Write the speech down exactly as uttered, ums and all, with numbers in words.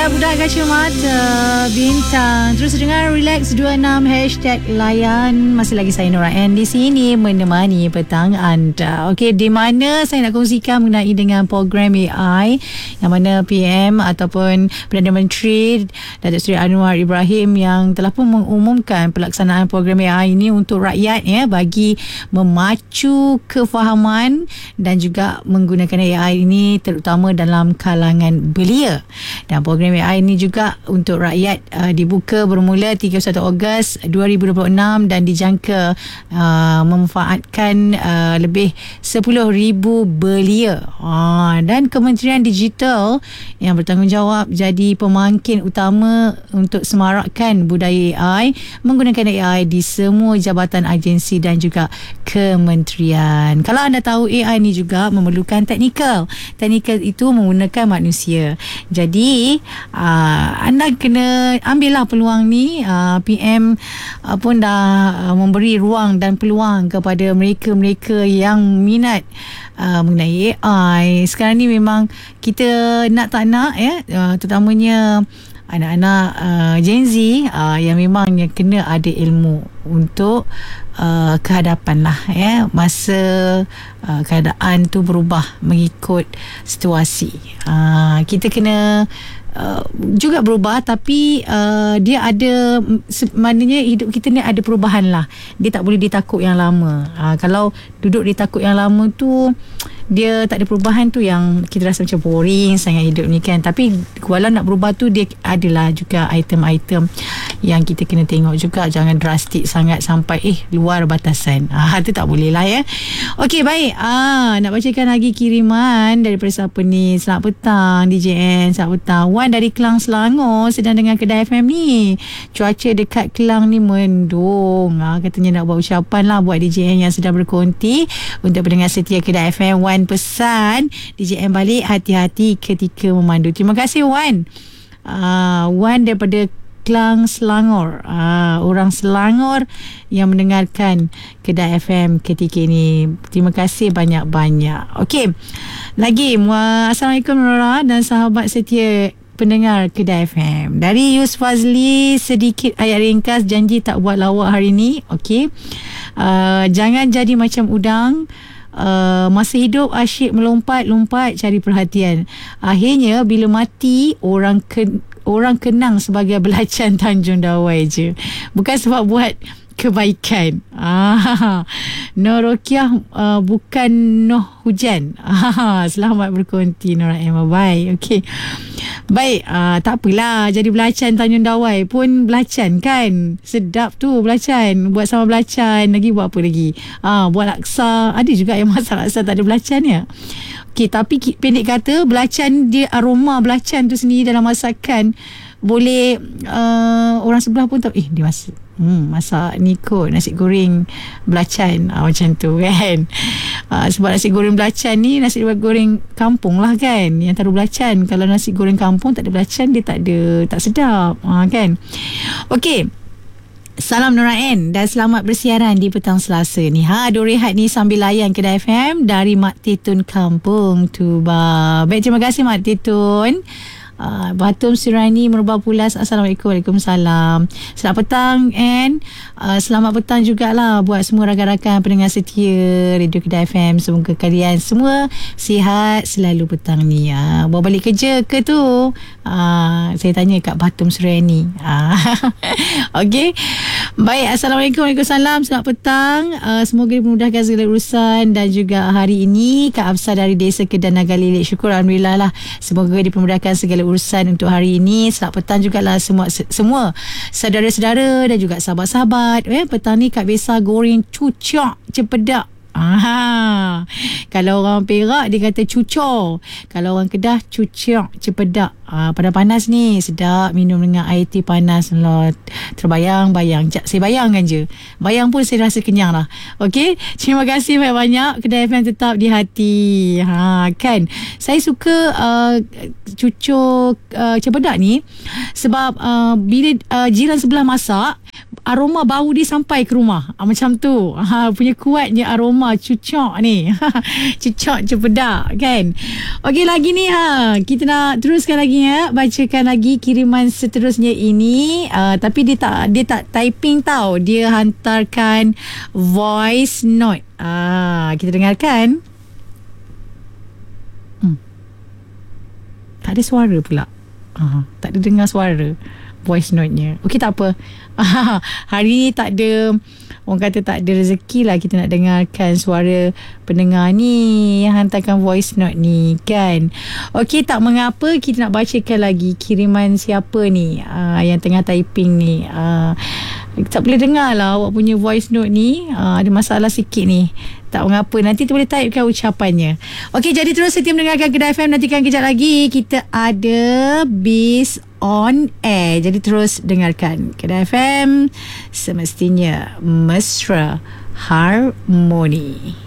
Ya, Budak Kacamata Bintang. Terus dengar Relax dua puluh enam hashtag layan. Masih lagi saya Nora N di sini menemani petang anda. Okey, di mana saya nak kongsikan mengenai dengan program A I yang mana P M ataupun Perdana Menteri Datuk Seri Anwar Ibrahim yang telah pun mengumumkan pelaksanaan program A I ini untuk rakyat, ya, bagi memacu kefahaman dan juga menggunakan A I ini terutama dalam kalangan belia. Dan program A I ini juga untuk rakyat uh, dibuka bermula tiga puluh satu Ogos dua ribu dua puluh enam dan dijangka uh, memanfaatkan uh, lebih sepuluh ribu belia. Uh, dan Kementerian Digital yang bertanggungjawab jadi pemangkin utama untuk semarakkan budaya A I menggunakan A I di semua jabatan agensi dan juga kementerian. Kalau anda tahu, A I ini juga memerlukan teknikal. Teknikal itu menggunakan manusia. Jadi uh, anda kena ambillah peluang ni. uh, P M uh, pun dah uh, memberi ruang dan peluang kepada mereka-mereka yang minat uh, mengenai A I. Sekarang ni memang kita nak tak nak, ya, uh, terutamanya anak-anak uh, Gen Z uh, yang memang yang kena ada ilmu untuk uh, kehadapan lah, ya, masa uh, keadaan tu berubah mengikut situasi. Uh, kita kena Uh, juga berubah, tapi uh, dia ada, maknanya hidup kita ni ada perubahan lah. Dia tak boleh ditakut yang lama. uh, Kalau duduk ditakut yang lama tu, dia tak ada perubahan, tu yang kita rasa macam boring sangat hidup ni, kan. Tapi walau nak berubah tu, dia adalah juga item-item yang kita kena tengok juga. Jangan drastik sangat sampai eh luar batasan. Ah, tu tak boleh lah, ya. Okey, baik. Ah, nak bacakan lagi kiriman daripada siapa ni. Selamat petang D J N. Selamat petang Wan dari Kelang, Selangor, sedang dengar Kedah F M ni. Cuaca dekat Kelang ni mendung. Ah, katanya nak buat ucapan lah buat D J N yang sedang berkonti. Untuk pendengar setia Kedah F M, Wan pesan D J M balik hati-hati ketika memandu. Terima kasih, Wan. Uh, Wan daripada Kelang, Selangor. Uh, orang Selangor yang mendengarkan Kedah F M ketika ini. Terima kasih banyak-banyak. Okey, lagi uh, Assalamualaikum Nora dan sahabat setia pendengar Kedah F M. Dari Yus Fazli, sedikit ayat ringkas, janji tak buat lawak hari ni. Okey, uh, jangan jadi macam udang. Uh, masa hidup asyik melompat-lompat cari perhatian. Akhirnya bila mati, orang ke, orang kenang sebagai belacan Tanjung Dawai je, bukan sebab buat kebaikan. Ah, Nur Rokiah uh, bukan Noh Hujan. Ah, selamat berkonti Nora M. Bye. Okey. Baik, uh, tak apalah, jadi belacan Tanjung Dawai pun belacan, kan. Sedap tu belacan. Buat sama belacan, lagi buat apa lagi? Ah, buat laksa. Ada juga yang masak laksa tak ada belacan, ya. Okey, tapi pendek kata, belacan dia, aroma belacan tu sendiri dalam masakan boleh uh, orang sebelah pun tahu, eh, dia masak hmm, masak ni kot nasi goreng belacan, ah, macam tu, kan. Uh, sebab nasi goreng belacan ni nasi goreng kampung lah, kan, yang taruh belacan. Kalau nasi goreng kampung tak ada belacan, dia tak ada, tak sedap, uh, kan. Okey, salam Nora N dan selamat bersiaran di petang Selasa ni. Ha, dua rehat ni sambil layan Kedah F M dari Mak Titun Kampung Tuba. Baik, terima kasih Mak Titun. Uh, Batum Sirani Merubah Pulas, Assalamualaikum. Waalaikumsalam. Selamat petang, and uh, selamat petang jugalah buat semua rakan-rakan pendengar setia Radio Kedah F M. Semoga kalian semua sihat selalu petang ni. uh, Bawa balik kerja ke tu? uh, Saya tanya kat Batum Sirani. uh, Okey, baik. Assalamualaikum. Waalaikumsalam. Selamat petang. uh, Semoga dimudahkan segala urusan. Dan juga hari ini Kak Afsar dari Desa Kedah Naga Lilik, syukur alhamdulillah lah, semoga dipermudahkan segala urusan untuk hari ini. Selamat petang jugalah semua semua saudara-saudara dan juga sahabat-sahabat. Eh, petang ni Kak Besa goreng cucuk cepedak. Aha. Kalau orang Perak dia kata cucur, kalau orang Kedah cucuk cepedak. Ah, pada panas ni sedap minum dengan air teh panas lah. Terbayang-bayang. Saya bayangkan je, bayang pun saya rasa kenyang lah. Okey, terima kasih banyak-banyak. Kedah F M tetap di hati. Ha, kan, saya suka uh, cucuk uh, cepedak ni sebab uh, bila uh, jiran sebelah masak, aroma bau dia sampai ke rumah. Ha, macam tu. Ha, punya kuatnya aroma cucok ni. Cucok cepedak kan. Okey, lagi ni ha. Kita nak teruskan lagi ya. Bacakan lagi kiriman seterusnya ini. Uh, tapi dia tak dia tak typing tau. Dia hantarkan voice note. Ah, kita dengarkan. Hmm. Tak ada suara pula. Ah, tak ada dengar suara voice note-nya. Okey, tak apa. Hari ni tak ada, orang kata tak ada rezeki lah kita nak dengarkan suara pendengar ni yang hantarkan voice note ni kan. Okey, tak mengapa, kita nak bacakan lagi kiriman siapa ni uh, yang tengah typing ni. Uh, tak boleh dengar lah awak punya voice note ni. Uh, ada masalah sikit ni. Tak mengapa, nanti tu boleh typekan ucapannya. Okey, jadi terus setia mendengarkan Kedah F M. Nantikan kejap lagi kita ada Biz on Air. Jadi terus dengarkan Kedah F M, semestinya mesra harmoni.